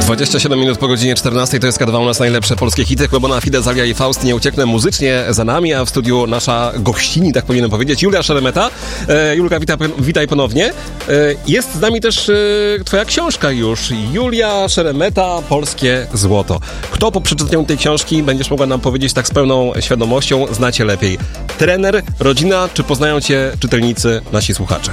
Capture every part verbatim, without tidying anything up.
dwadzieścia siedem minut po godzinie czternastej to jest K dwa, u nas najlepsze polskie hity. Klobona, Fide, Zalia i Faust nie ucieknę muzycznie za nami, a w studiu nasza gościni, tak powinienem powiedzieć, Julia Szeremeta. E, Julka, witaj, witaj ponownie. E, jest z nami też e, twoja książka już. Julia Szeremeta, Polskie Złoto. Kto po przeczytaniu tej książki, będziesz mogła nam powiedzieć tak z pełną świadomością, znacie lepiej? Trener, rodzina, czy poznają cię czytelnicy, nasi słuchacze?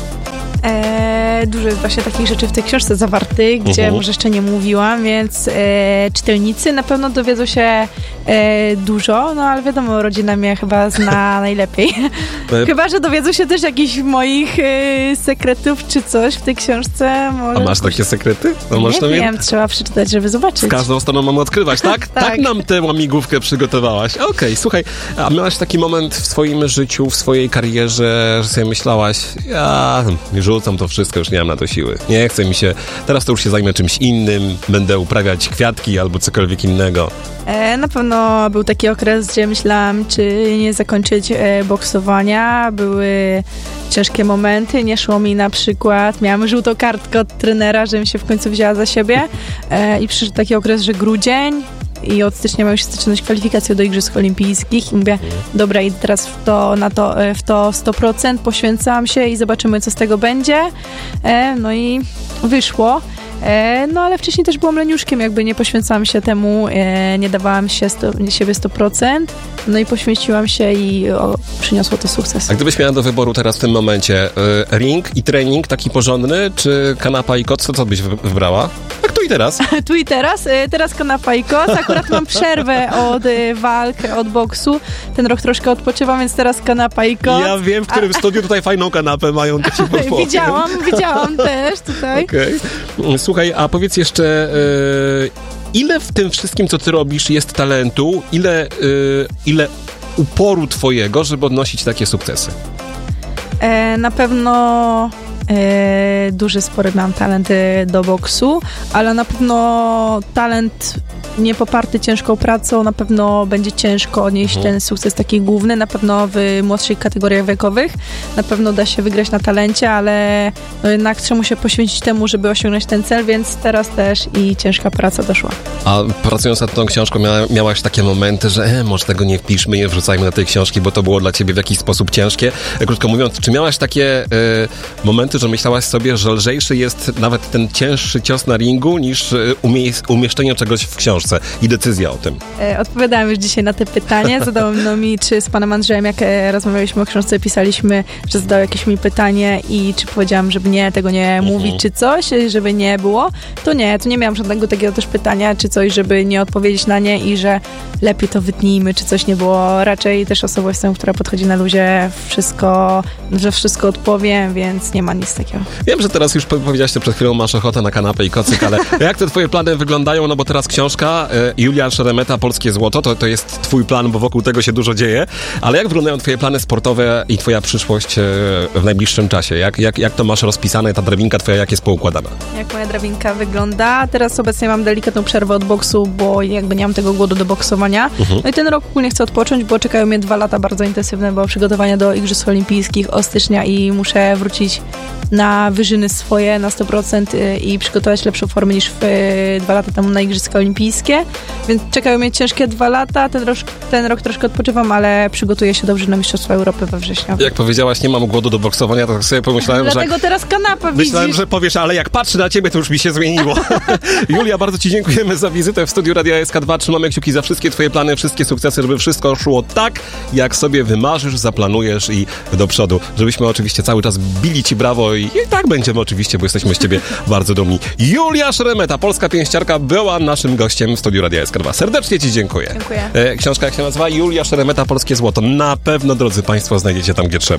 E, dużo jest właśnie takich rzeczy w tej książce zawartych, gdzie uh-huh. może jeszcze nie mówiłam, więc e, czytelnicy na pewno dowiedzą się e, dużo, no ale wiadomo, rodzina mnie chyba zna najlepiej. Chyba, że dowiedzą się też jakichś moich e, sekretów czy coś w tej książce. Może... A masz takie sekrety? No, nie wiem, wiem, trzeba przeczytać, żeby zobaczyć. W każdą stroną mamy odkrywać, tak? tak? Tak nam tę łamigłówkę przygotowałaś. Okej, okay, słuchaj, a miałaś taki moment w swoim życiu, w swojej karierze, że sobie myślałaś, ja rzucam to wszystko, już nie mam na to siły. Nie chce mi się, teraz to już się zajmę czymś innym, będę uprawiać kwiatki albo cokolwiek innego. E, na pewno był taki okres, gdzie myślałam, czy nie zakończyć e, boksowania. Były ciężkie momenty, nie szło mi na przykład. Miałam żółtą kartkę od trenera, żebym się w końcu wzięła za siebie. E, I przyszedł taki okres, że grudzień. I od stycznia miałem już zaczynać kwalifikację do Igrzysk Olimpijskich i mówię, dobra, i teraz w to, na to, w to sto procent poświęcam się i zobaczymy, co z tego będzie. E, no i wyszło. E, no ale wcześniej też byłam leniuszkiem, jakby nie poświęcałam się temu, e, nie dawałam się sto, siebie sto procent, no i poświęciłam się i o, przyniosło to sukces. A gdybyś miała do wyboru teraz w tym momencie y, ring i trening taki porządny, czy kanapa i koc, to co byś wybrała? Tak tu i teraz. Tu i teraz. E, teraz kanapa i koc. Akurat mam przerwę od e, walk, od boksu. Ten rok troszkę odpoczywam, więc teraz kanapa i koc. Ja wiem, w którym a... studiu tutaj fajną kanapę mają. To ci widziałam, widziałam też tutaj. Okej. Okay. Słuchaj, a powiedz jeszcze, yy, ile w tym wszystkim, co ty robisz, jest talentu, ile, yy, ile uporu twojego, żeby odnosić takie sukcesy? E, na pewno e, duży, spory mam talent do boksu, ale na pewno talent nie poparty ciężką pracą, na pewno będzie ciężko odnieść mhm. ten sukces taki główny, na pewno w młodszych kategoriach wiekowych, na pewno da się wygrać na talencie, ale no jednak trzeba się poświęcić temu, żeby osiągnąć ten cel, więc teraz też i ciężka praca doszła. A pracując nad tą książką mia- miałaś takie momenty, że e, może tego nie wpiszmy, nie wrzucajmy na tej książki, bo to było dla ciebie w jakiś sposób ciężkie. Krótko mówiąc, czy miałaś takie e, momenty, że myślałaś sobie, że lżejszy jest nawet ten cięższy cios na ringu niż e, umie- umieszczenie czegoś w książce i decyzja o tym? E, odpowiadałam już dzisiaj na te pytanie. Zadał mi, czy z panem Andrzejem, jak e, rozmawialiśmy o książce, pisaliśmy, że zadał jakieś mi pytanie i czy powiedziałam, żeby nie, tego nie uh-huh. mówić, czy coś, żeby nie było. To nie, to nie miałam żadnego takiego też pytania, czy coś, żeby nie odpowiedzieć na nie i że lepiej to wytnijmy, czy coś nie było. Raczej też osobą jestem, która podchodzi na luzie, wszystko, że wszystko odpowiem, więc nie ma nic takiego. Wiem, że teraz już powiedziałaś, że przed chwilą masz ochotę na kanapę i kocyk, ale jak te twoje plany wyglądają? No bo teraz książka Julia Szeremeta, Polskie Złoto, to, to jest twój plan, bo wokół tego się dużo dzieje, ale jak wyglądają twoje plany sportowe i twoja przyszłość w najbliższym czasie? Jak, jak, jak to masz rozpisane, ta drabinka twoja, jak jest poukładana? Jak moja drabinka wygląda? Teraz obecnie mam delikatną przerwę od boksu, bo jakby nie mam tego głodu do boksowania. Uh-huh. No i ten rok ogólnie chcę odpocząć, bo czekają mnie dwa lata bardzo intensywne, bo przygotowania do Igrzysk Olimpijskich od stycznia i muszę wrócić na wyżyny swoje na sto procent i przygotować lepszą formę niż w, dwa lata temu na Igrzyska Olimpijskie, więc czekają mnie ciężkie dwa lata, ten rok, ten rok troszkę odpoczywam, ale przygotuję się dobrze na Mistrzostwa Europy we wrześniu. Jak powiedziałaś, nie mam głodu do boksowania, to tak sobie pomyślałem, Dlatego że... Dlatego teraz kanapę Myślałem, widzisz. że powiesz, ale jak patrzę na ciebie, to już mi się zmieniło. Julia, bardzo ci dziękujemy za wizytę w studiu Radia S K dwa. Trzymamy kciuki za wszystkie twoje plany, wszystkie sukcesy, żeby wszystko szło tak, jak sobie wymarzysz, zaplanujesz i do przodu. Żebyśmy oczywiście cały czas bili ci brawo i, i tak będziemy oczywiście, bo jesteśmy z ciebie bardzo dumni. Julia Szeremeta, polska pięściarka, była naszym gościem w studiu Radia S K dwa. Serdecznie ci dziękuję. Dziękuję. E, książka jak się nazywa? Julia Szeremeta, Polskie Złoto. Na pewno, drodzy państwo, znajdziecie tam, gdzie trzeba.